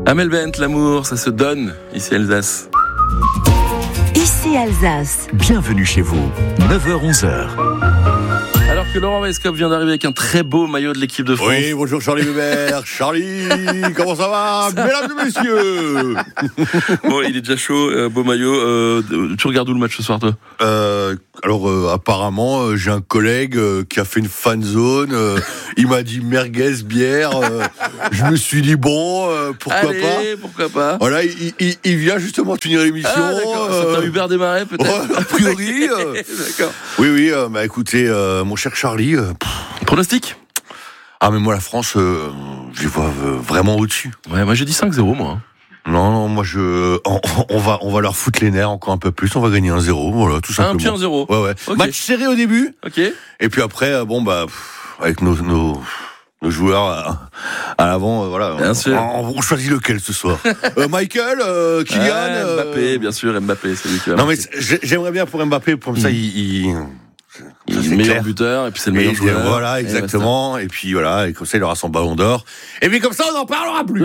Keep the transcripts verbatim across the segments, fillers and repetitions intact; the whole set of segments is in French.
Amel Bent, l'amour, ça se donne, ici Alsace. Ici Alsace. Bienvenue chez vous, neuf heures onze heures. Alors que Laurent Weisskopf vient d'arriver avec un très beau maillot de l'équipe de France. Oui, bonjour Charlie Weber. Charlie, comment ça va, mesdames et messieurs? Bon, il est déjà chaud, euh, beau maillot. Euh, tu regardes où le match ce soir, toi? euh, Alors, euh, apparemment, euh, j'ai un collègue euh, qui a fait une fan zone. Euh, il m'a dit merguez, bière. Euh, je me suis dit, bon, euh, pourquoi Allez, pas pourquoi pas. Voilà, il, il, il vient justement finir l'émission. Ah, d'accord. Ça t'a Hubert Desmarais, peut-être. Ouais, a priori. Euh, d'accord. Oui, oui, euh, bah écoutez, euh, mon cher Charlie. Euh, Pronostic? Ah, mais moi, la France, euh, je les vois euh, vraiment au-dessus. Ouais, moi j'ai dit cinq zéro, moi. Non, non, moi je, on, on va, on va leur foutre les nerfs encore un peu plus. On va gagner un zéro, voilà, tout simplement. Un petit un zéro. Ouais, ouais. Okay. Match serré au début. Ok. Et puis après, bon bah, pff, avec nos, nos, nos joueurs à, à l'avant, euh, voilà. Bien on, sûr. On, on choisit lequel ce soir. euh, Michael, euh, Kylian, Ouais, euh... Mbappé, bien sûr, Mbappé, c'est lui qui va. Non mais j'aimerais bien pour Mbappé, comme ça, mmh. il. il... Il est le meilleur clair. buteur et puis c'est le meilleur et joueur. Voilà, exactement. Et, et puis voilà, et comme ça il aura son ballon d'or. Et puis comme ça on n'en parlera plus.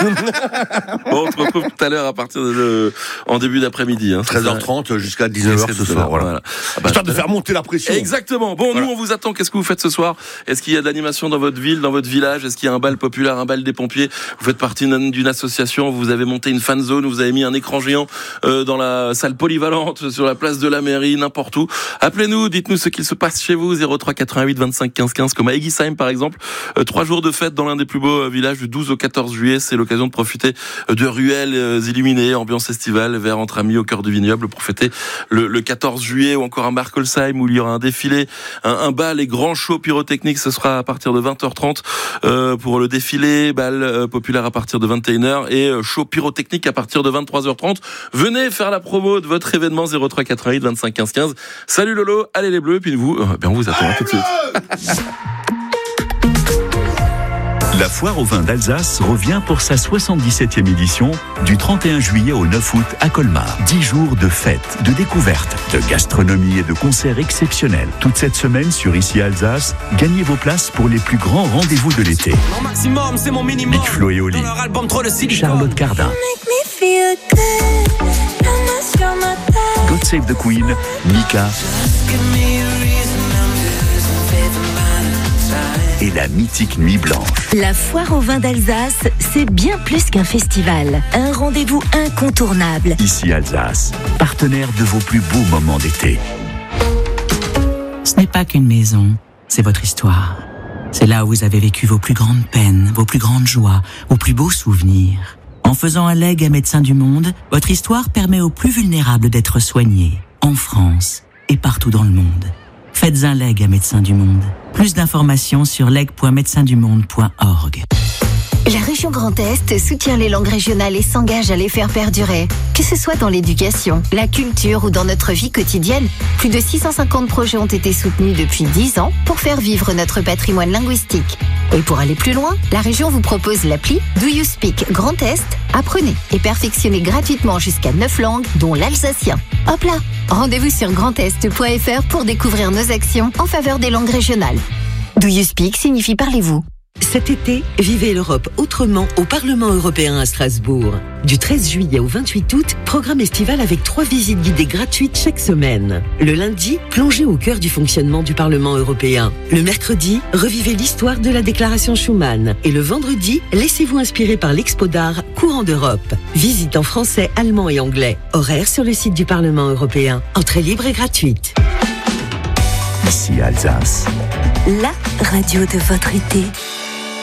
Bon, on se retrouve tout à l'heure à partir de le... en début d'après-midi. Hein, treize heures trente jusqu'à dix-neuf heures ce soir. Voilà. voilà. Ah bah, histoire de faire monter la pression. Exactement. Bon, voilà. Nous on vous attend. Qu'est-ce que vous faites ce soir? Est-ce qu'il y a de l'animation dans votre ville, dans votre village? Est-ce qu'il y a un bal populaire, un bal des pompiers? Vous faites partie d'une association, vous avez monté une fan zone, vous avez mis un écran géant euh, dans la salle polyvalente, sur la place de la mairie, n'importe où. Appelez-nous, dites-nous ce qu'il se passe chez vous, zéro trois quatre-vingt-huit vingt-cinq quinze quinze, comme à Eguisheim par exemple. Euh, trois jours de fête dans l'un des plus beaux euh, villages du douze au quatorze juillet. C'est l'occasion de profiter euh, de ruelles euh, illuminées, ambiance estivale, verre entre amis au cœur du vignoble pour fêter le, le quatorze juillet, ou encore à Markolsheim où il y aura un défilé, un, un bal et grand show pyrotechnique. Ce sera à partir de vingt heures trente euh, pour le défilé, bal euh, populaire à partir de vingt et une heures et euh, show pyrotechnique à partir de vingt-trois heures trente. Venez faire la promo de votre événement, zéro trois quatre-vingt-huit vingt-cinq quinze quinze. Salut Lolo, allez les bleus, puis vous, euh, ben on vous attend tout de suite. La foire au vin d'Alsace revient pour sa soixante-dix-septième édition du trente et un juillet au neuf août à Colmar. dix jours de fêtes, de découvertes, de gastronomie et de concerts exceptiels. Toute cette semaine sur Ici Alsace, gagnez vos places pour les plus grands rendez-vous de l'été. Mon maximum, c'est mon minimum. Big Flo et Oli, Charlotte Cardin, God Save the Queen, Mika et la mythique Nuit Blanche. La foire au vin d'Alsace, c'est bien plus qu'un festival. Un rendez-vous incontournable. Ici Alsace, partenaire de vos plus beaux moments d'été. Ce n'est pas qu'une maison, c'est votre histoire. C'est là où vous avez vécu vos plus grandes peines, vos plus grandes joies, vos plus beaux souvenirs. En faisant un legs à Médecins du Monde, votre histoire permet aux plus vulnérables d'être soignés, en France et partout dans le monde. Faites un leg à Médecins du Monde. Plus d'informations sur leg point médecins du monde point org. La région Grand Est soutient les langues régionales et s'engage à les faire perdurer. Que ce soit dans l'éducation, la culture ou dans notre vie quotidienne, plus de six cent cinquante projets ont été soutenus depuis dix ans pour faire vivre notre patrimoine linguistique. Et pour aller plus loin, la région vous propose l'appli Do You Speak Grand Est. Apprenez et perfectionnez gratuitement jusqu'à neuf langues, dont l'alsacien. Hop là! Rendez-vous sur grandest point f r pour découvrir nos actions en faveur des langues régionales. Do You Speak signifie parlez-vous. Cet été, vivez l'Europe autrement au Parlement européen à Strasbourg. Du treize juillet au vingt-huit août, programme estival avec trois visites guidées gratuites chaque semaine. Le lundi, plongez au cœur du fonctionnement du Parlement européen. Le mercredi, revivez l'histoire de la déclaration Schuman. Et le vendredi, laissez-vous inspirer par l'Expo d'art Courant d'Europe. Visite en français, allemand et anglais. Horaire sur le site du Parlement européen. Entrée libre et gratuite. Ici Alsace. La radio de votre été.